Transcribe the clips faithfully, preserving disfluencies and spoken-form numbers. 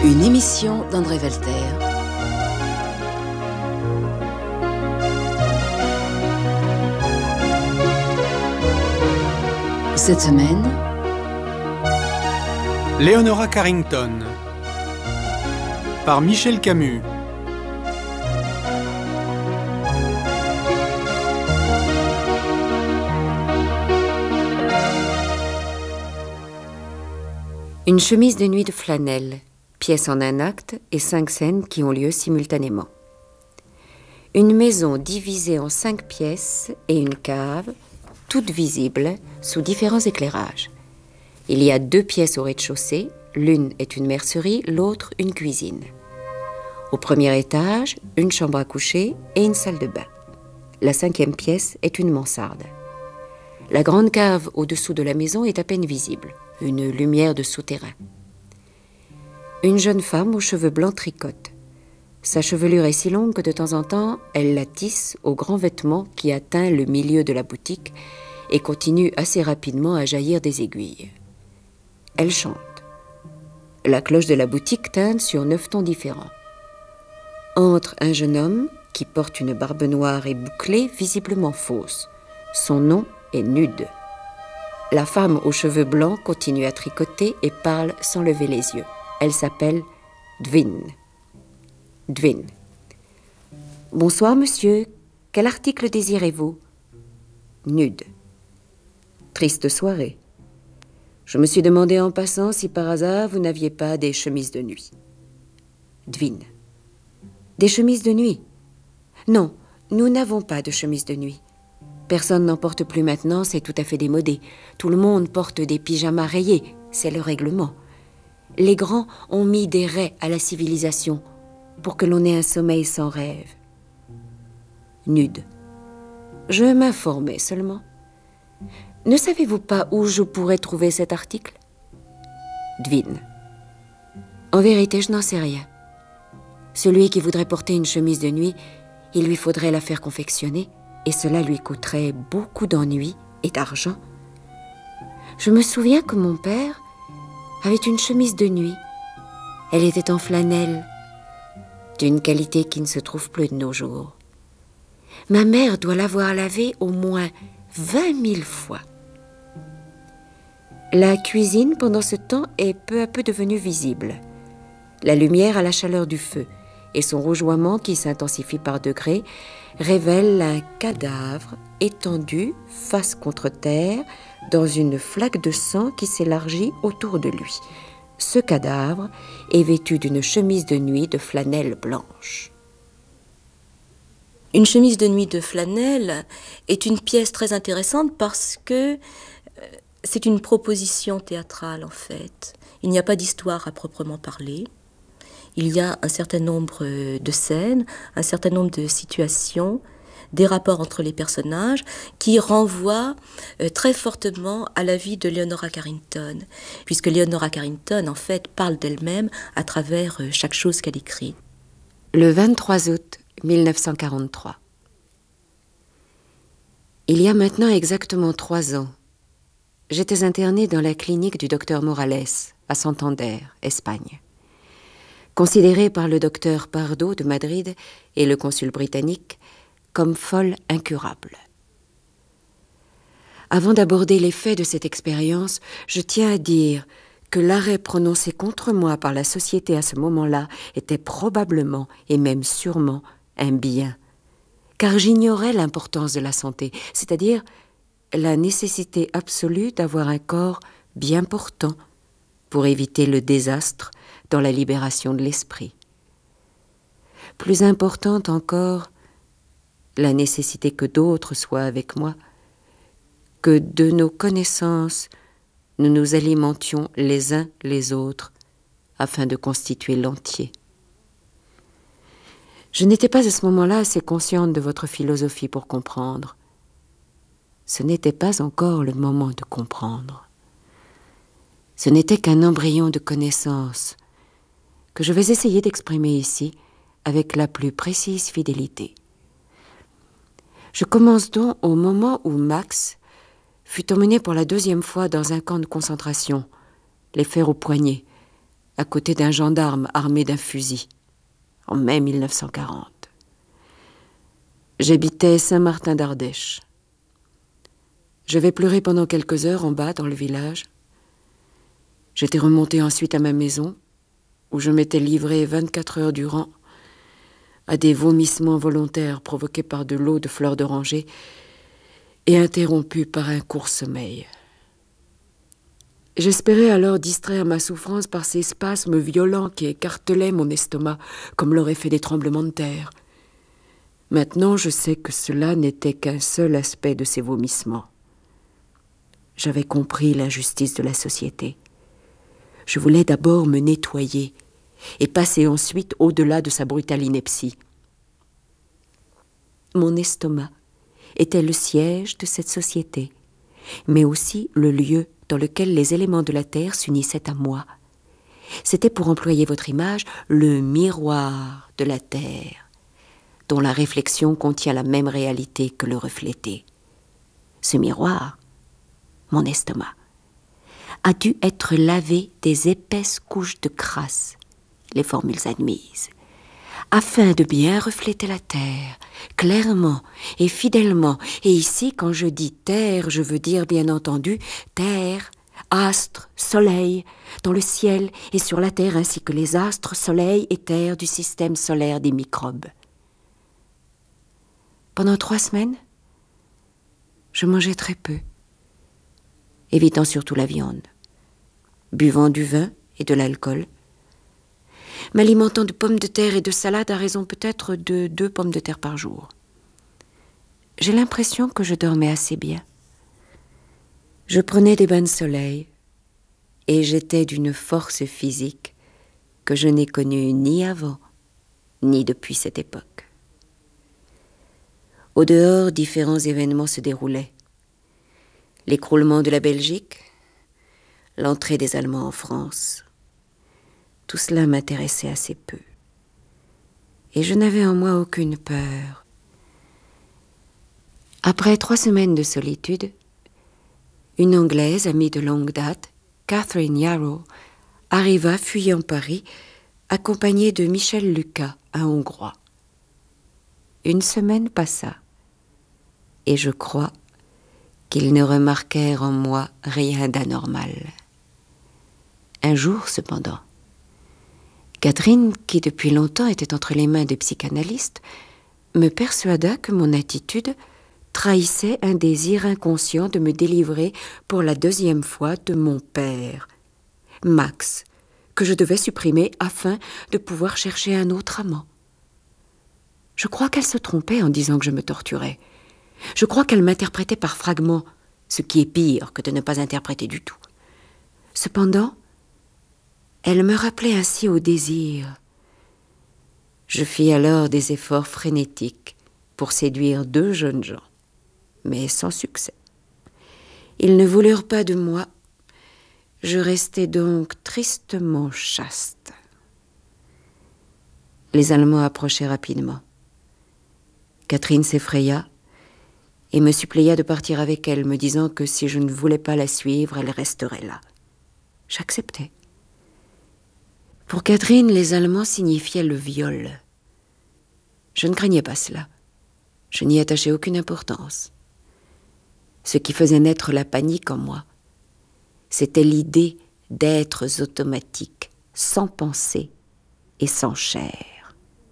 Une émission d'André Walter. Cette semaine, Leonora Carrington, par Michel Camus. Une chemise de nuit de flanelle, pièce en un acte et cinq scènes qui ont lieu simultanément. Une maison divisée en cinq pièces et une cave, toutes visibles sous différents éclairages. Il y a deux pièces au rez-de-chaussée, l'une est une mercerie, l'autre une cuisine. Au premier étage, une chambre à coucher et une salle de bain. La cinquième pièce est une mansarde. La grande cave au-dessous de la maison est à peine visible, une lumière de souterrain. Une jeune femme aux cheveux blancs tricote. Sa chevelure est si longue que de temps en temps, elle la tisse au grand vêtement qui atteint le milieu de la boutique et continue assez rapidement à jaillir des aiguilles. Elle chante. La cloche de la boutique teinte sur neuf tons différents. Entre un jeune homme qui porte une barbe noire et bouclée, visiblement fausse. Son nom est Nude. La femme aux cheveux blancs continue à tricoter et parle sans lever les yeux. Elle s'appelle Dvin. Dvin. Bonsoir, monsieur. Quel article désirez-vous? Nude. Triste soirée. Je me suis demandé en passant si par hasard vous n'aviez pas des chemises de nuit. Dvin. Des chemises de nuit? Non, nous n'avons pas de chemises de nuit. Personne n'en porte plus maintenant, c'est tout à fait démodé. Tout le monde porte des pyjamas rayés, c'est le règlement. Les grands ont mis des raies à la civilisation pour que l'on ait un sommeil sans rêve. Nude. Je m'informais seulement. Ne savez-vous pas où je pourrais trouver cet article? Dvin. En vérité, je n'en sais rien. Celui qui voudrait porter une chemise de nuit, il lui faudrait la faire confectionner et cela lui coûterait beaucoup d'ennuis et d'argent. Je me souviens que mon père avait une chemise de nuit. Elle était en flanelle, d'une qualité qui ne se trouve plus de nos jours. Ma mère doit l'avoir lavée au moins vingt mille fois. La cuisine, pendant ce temps, est peu à peu devenue visible. La lumière à la chaleur du feu et son rougeoiement qui s'intensifie par degrés révèle un cadavre étendu face contre terre dans une flaque de sang qui s'élargit autour de lui. Ce cadavre est vêtu d'une chemise de nuit de flanelle blanche. Une chemise de nuit de flanelle est une pièce très intéressante parce que c'est une proposition théâtrale en fait. Il n'y a pas d'histoire à proprement parler. Il y a un certain nombre de scènes, un certain nombre de situations, des rapports entre les personnages qui renvoient très fortement à la vie de Leonora Carrington, puisque Leonora Carrington, en fait, parle d'elle-même à travers chaque chose qu'elle écrit. Le vingt-trois août mille neuf cent quarante-trois. Il y a maintenant exactement trois ans, j'étais internée dans la clinique du docteur Morales, à Santander, Espagne. Considérée par le docteur Pardo de Madrid et le consul britannique comme folle incurable. Avant d'aborder les faits de cette expérience, je tiens à dire que l'arrêt prononcé contre moi par la société à ce moment-là était probablement et même sûrement un bien, car j'ignorais l'importance de la santé, c'est-à-dire la nécessité absolue d'avoir un corps bien portant pour éviter le désastre dans la libération de l'esprit. Plus importante encore, la nécessité que d'autres soient avec moi, que de nos connaissances, nous nous alimentions les uns les autres afin de constituer l'entier. Je n'étais pas à ce moment-là assez consciente de votre philosophie pour comprendre. Ce n'était pas encore le moment de comprendre. Ce n'était qu'un embryon de connaissance que je vais essayer d'exprimer ici avec la plus précise fidélité. Je commence donc au moment où Max fut emmené pour la deuxième fois dans un camp de concentration, les fers aux poignets, à côté d'un gendarme armé d'un fusil, en mai mille neuf cent quarante. J'habitais Saint-Martin d'Ardèche. Je vais pleurer pendant quelques heures en bas dans le village. J'étais remontée ensuite à ma maison, où je m'étais livrée vingt-quatre heures durant à des vomissements volontaires provoqués par de l'eau de fleurs d'oranger et interrompus par un court sommeil. J'espérais alors distraire ma souffrance par ces spasmes violents qui écartelaient mon estomac comme l'auraient fait des tremblements de terre. Maintenant, je sais que cela n'était qu'un seul aspect de ces vomissements. J'avais compris l'injustice de la société. Je voulais d'abord me nettoyer et passer ensuite au-delà de sa brutale ineptie. Mon estomac était le siège de cette société, mais aussi le lieu dans lequel les éléments de la terre s'unissaient à moi. C'était, pour employer votre image, le miroir de la terre, dont la réflexion contient la même réalité que le reflété. Ce miroir, mon estomac, a dû être lavé des épaisses couches de crasse, les formules admises, afin de bien refléter la terre, clairement et fidèlement. Et ici, quand je dis terre, je veux dire bien entendu terre, astre, soleil, dans le ciel et sur la terre, ainsi que les astres, soleil et terre du système solaire des microbes. Pendant trois semaines, je mangeais très peu, évitant surtout la viande, buvant du vin et de l'alcool, m'alimentant de pommes de terre et de salade à raison peut-être de deux pommes de terre par jour. J'ai l'impression que je dormais assez bien. Je prenais des bains de soleil et j'étais d'une force physique que je n'ai connue ni avant ni depuis cette époque. Au dehors, différents événements se déroulaient. L'écroulement de la Belgique, l'entrée des Allemands en France. Tout cela m'intéressait assez peu. Et je n'avais en moi aucune peur. Après trois semaines de solitude, une Anglaise, amie de longue date, Catherine Yarrow, arriva fuyant Paris, accompagnée de Michel Lucas, un Hongrois. Une semaine passa, et je crois qu'ils ne remarquèrent en moi rien d'anormal. Un jour, cependant, Catherine, qui depuis longtemps était entre les mains des psychanalystes, me persuada que mon attitude trahissait un désir inconscient de me délivrer pour la deuxième fois de mon père, Max, que je devais supprimer afin de pouvoir chercher un autre amant. Je crois qu'elle se trompait en disant que je me torturais. Je crois qu'elle m'interprétait par fragments, ce qui est pire que de ne pas interpréter du tout. Cependant, elle me rappelait ainsi au désir. Je fis alors des efforts frénétiques pour séduire deux jeunes gens, mais sans succès. Ils ne voulurent pas de moi. Je restai donc tristement chaste. Les Allemands approchaient rapidement. Catherine s'effraya et me supplia de partir avec elle, me disant que si je ne voulais pas la suivre, elle resterait là. J'acceptai. Pour Catherine, les Allemands signifiaient le viol. Je ne craignais pas cela. Je n'y attachais aucune importance. Ce qui faisait naître la panique en moi, c'était l'idée d'êtres automatiques, sans pensée et sans chair.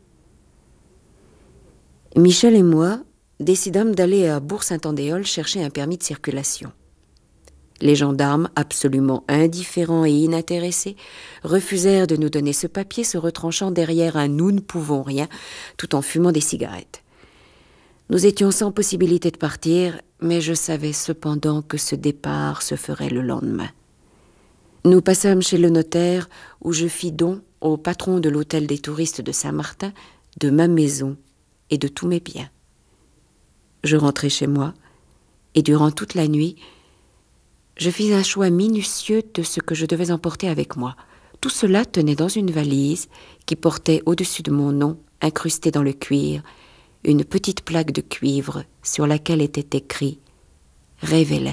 Michel et moi décidâmes d'aller à Bourg-Saint-Andéol chercher un permis de circulation. Les gendarmes, absolument indifférents et inintéressés, refusèrent de nous donner ce papier, se retranchant derrière un « nous ne pouvons rien » tout en fumant des cigarettes. Nous étions sans possibilité de partir, mais je savais cependant que ce départ se ferait le lendemain. Nous passâmes chez le notaire, où je fis don au patron de l'hôtel des touristes de Saint-Martin de ma maison et de tous mes biens. Je rentrai chez moi, et durant toute la nuit, je fis un choix minutieux de ce que je devais emporter avec moi. Tout cela tenait dans une valise qui portait au-dessus de mon nom, incrusté dans le cuir, une petite plaque de cuivre sur laquelle était écrit « Révélation ».